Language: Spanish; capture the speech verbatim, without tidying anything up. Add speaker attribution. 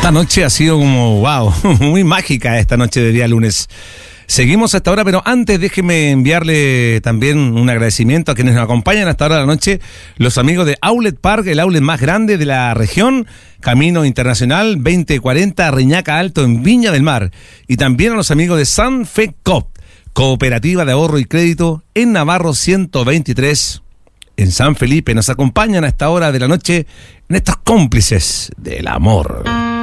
Speaker 1: Esta noche ha sido como, wow, muy mágica esta noche de día lunes. Seguimos hasta ahora, pero antes déjeme enviarle también un agradecimiento a quienes nos acompañan hasta ahora de la noche, los amigos de Outlet Park, el outlet más grande de la región, Camino Internacional veinte cuarenta, Reñaca Alto en Viña del Mar, y también a los amigos de Sanfecop, Cooperativa de Ahorro y Crédito en Navarro ciento veintitrés, en San Felipe. Nos acompañan a esta hora de la noche en estos cómplices del amor.